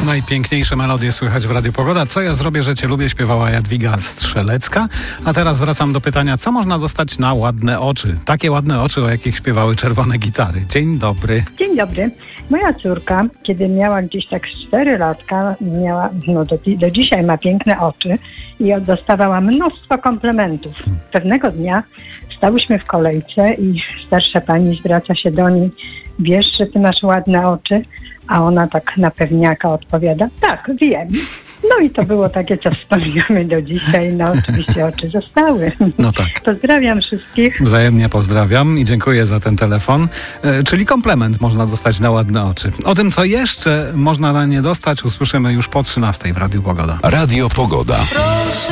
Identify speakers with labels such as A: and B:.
A: Najpiękniejsze melodie słychać w Radiu Pogoda. Co ja zrobię, że cię lubię, śpiewała Jadwiga Strzelecka. A teraz wracam do pytania, co można dostać na ładne oczy? Takie ładne oczy, o jakich śpiewały Czerwone Gitary. Dzień dobry.
B: Dzień dobry. Moja córka, kiedy miała gdzieś tak 4 latka, do dzisiaj ma piękne oczy i dostawała mnóstwo komplementów. Pewnego dnia stałyśmy w kolejce i starsza pani zwraca się do niej: wiesz, że ty masz ładne oczy? A ona tak na pewniaka odpowiada: tak, wiem. No i to było takie, co wspominamy do dzisiaj. No oczywiście oczy zostały.
A: No tak.
B: Pozdrawiam wszystkich.
A: Wzajemnie pozdrawiam i dziękuję za ten telefon. Czyli komplement można dostać na ładne oczy. O tym, co jeszcze można na nie dostać, usłyszymy już po 13:00 w Radiu Pogoda.
C: Radio Pogoda.